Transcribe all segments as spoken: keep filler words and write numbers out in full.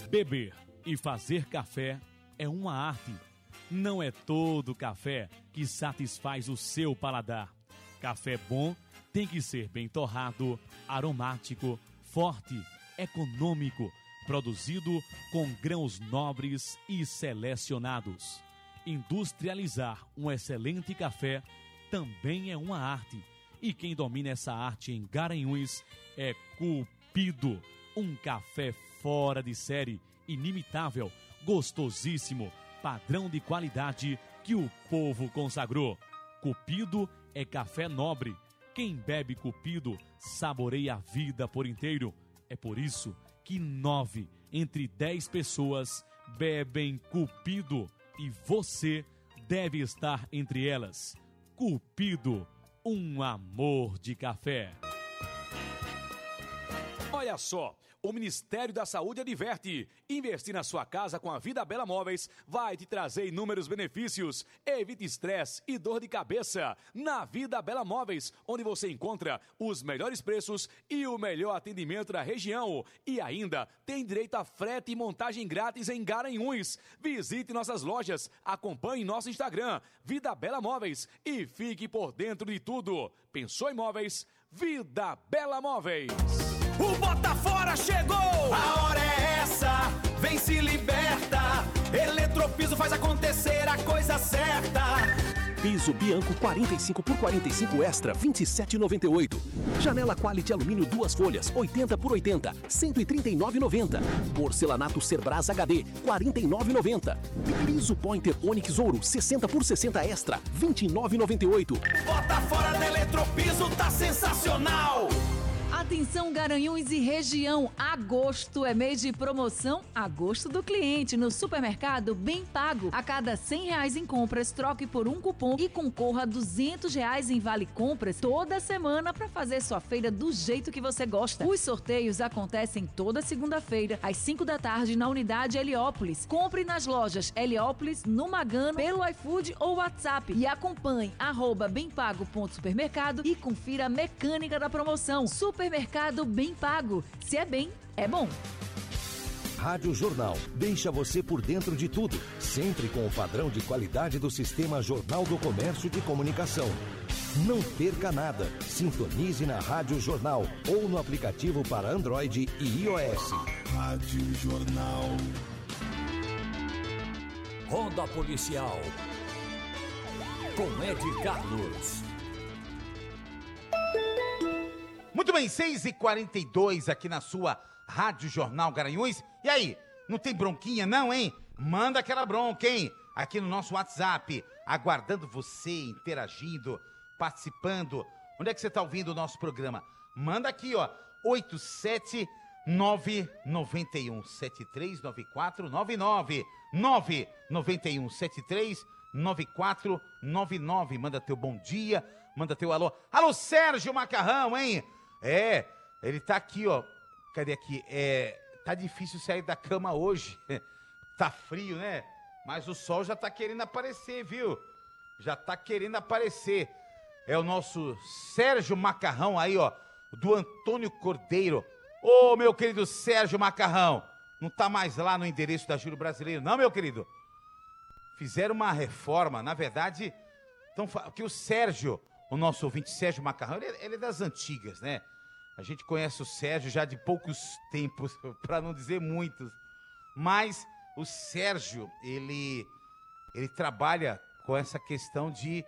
Beber e fazer café é uma arte. Não é todo café que satisfaz o seu paladar. Café bom tem que ser bem torrado, aromático, forte, econômico, produzido com grãos nobres e selecionados. Industrializar um excelente café também é uma arte. E quem domina essa arte em Garanhuns é Cupido. Um café fora de série, inimitável, gostosíssimo, padrão de qualidade que o povo consagrou. Cupido é café nobre. Quem bebe Cupido saboreia a vida por inteiro. É por isso que nove entre dez pessoas bebem Cupido e você deve estar entre elas. Cupido, um amor de café. Olha só, o Ministério da Saúde adverte: investir na sua casa com a Vida Bela Móveis vai te trazer inúmeros benefícios. Evite estresse e dor de cabeça. Na Vida Bela Móveis, onde você encontra os melhores preços e o melhor atendimento da região. E ainda tem direito a frete e montagem grátis em Garanhuns. Visite nossas lojas, acompanhe nosso Instagram, Vida Bela Móveis, e fique por dentro de tudo. Pensou em móveis? Vida Bela Móveis. O Bota Fora chegou! A hora é essa, vem se liberta. Eletropiso faz acontecer a coisa certa. Piso Bianco quarenta e cinco por quarenta e cinco Extra, vinte e sete reais e noventa e oito centavos. Janela Quality Alumínio duas folhas, oitenta por oitenta, cento e trinta e nove reais e noventa centavos. Porcelanato Cerbras H D, quarenta e nove reais e noventa centavos. Piso Pointer Onix Ouro, sessenta por sessenta Extra, vinte e nove reais e noventa e oito centavos. Bota Fora da Eletropiso tá sensacional! Atenção Garanhuns e região, agosto é mês de promoção Agosto do Cliente no supermercado Bem Pago. A cada cem reais em compras, troque por um cupom e concorra a duzentos reais em vale compras toda semana para fazer sua feira do jeito que você gosta. Os sorteios acontecem toda segunda-feira às cinco da tarde na unidade Heliópolis. Compre nas lojas Heliópolis, no Magano, pelo iFood ou WhatsApp e acompanhe arroba bempago.supermercado e confira a mecânica da promoção. Supermercado Bem Pago. Se é bem, é bom. Rádio Jornal deixa você por dentro de tudo, sempre com o padrão de qualidade do Sistema Jornal do Comércio de Comunicação. Não perca nada. Sintonize na Rádio Jornal ou no aplicativo para Android e iOS. Rádio Jornal. Ronda Policial com Ed Carlos. Muito bem, seis e quarenta e dois aqui na sua Rádio Jornal Garanhuns. E aí, não tem bronquinha não, hein? Manda aquela bronca, hein? Aqui no nosso WhatsApp, aguardando você, interagindo, participando. Onde é que você está ouvindo o nosso programa? Manda aqui, ó, oito sete nove nove um sete três nove quatro nove nove, nove nove um sete três nove quatro nove nove. Manda teu bom dia, manda teu alô. Alô, Sérgio Macarrão, hein? É, ele tá aqui, ó. Cadê aqui? É, tá difícil sair da cama hoje. Tá frio, né? Mas o sol já tá querendo aparecer, viu? Já tá querendo aparecer. É o nosso Sérgio Macarrão aí, ó, do Antônio Cordeiro. Ô, meu querido Sérgio Macarrão, não tá mais lá no endereço da Júlio Brasileiro, não, meu querido? Fizeram uma reforma, na verdade, então, que o Sérgio, o nosso ouvinte Sérgio Macarrão, ele, ele é das antigas, né? A gente conhece o Sérgio já de poucos tempos, para não dizer muitos. Mas o Sérgio, ele, ele trabalha com essa questão de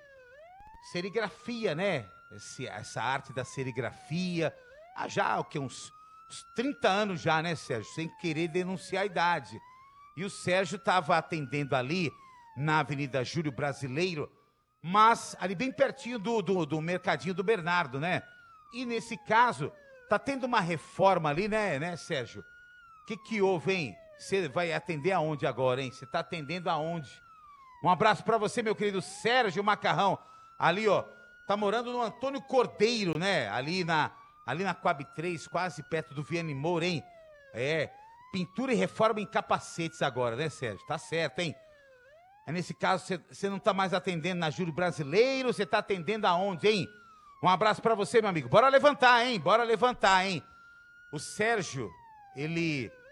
serigrafia, né? Esse, essa arte da serigrafia. Há já o que, uns, uns trinta anos já, né, Sérgio? Sem querer denunciar a idade. E o Sérgio estava atendendo ali na Avenida Júlio Brasileiro, mas ali bem pertinho do, do, do Mercadinho do Bernardo, né? E nesse caso, tá tendo uma reforma ali, né, né, Sérgio? O que que houve, hein? Você vai atender aonde agora, hein? Você tá atendendo aonde? Um abraço pra você, meu querido Sérgio Macarrão. Ali, ó, tá morando no Antônio Cordeiro, né? Ali na, ali na Coab três, quase perto do Viane Moura, hein? É, pintura e reforma em capacetes agora, né, Sérgio? Tá certo, hein? É nesse caso, você não tá mais atendendo na Júlio Brasileiro, você tá atendendo aonde, hein? Um abraço pra você, meu amigo. Bora levantar, hein? Bora levantar, hein? O Sérgio, ele